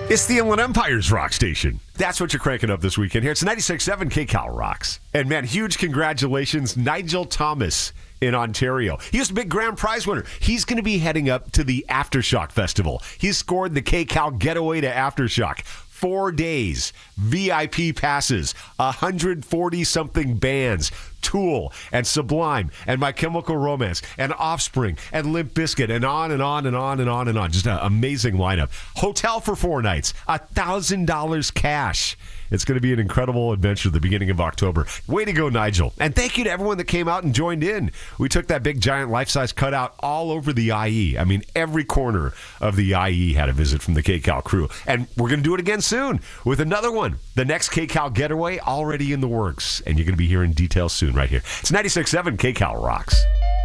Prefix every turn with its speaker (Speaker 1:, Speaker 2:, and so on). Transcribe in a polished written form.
Speaker 1: It's the Inland Empire's rock station. That's what you're cranking up this weekend here. It's 96.7 KCal Rocks. And man, huge congratulations, Nigel Thomas in Ontario. He was a big grand prize winner. He's going to be heading up to the Aftershock Festival. He scored the KCal Getaway to Aftershock. 4 days, VIP passes, 140-something bands, Tool and Sublime and My Chemical Romance and Offspring and Limp Bizkit and on and on and on and on and on. Just an amazing lineup. Hotel for 4 nights, $1,000 cash. It's going to be an incredible adventure at the beginning of October. Way to go, Nigel. And thank you to everyone that came out and joined in. We took that big, giant, life-size cutout all over the IE. I mean, every corner of the IE had a visit from the KCal crew. And we're going to do it again soon with another one. The next KCal Getaway already in the works. And you're going to be hearing details soon right here. It's 96.7 KCal Rocks.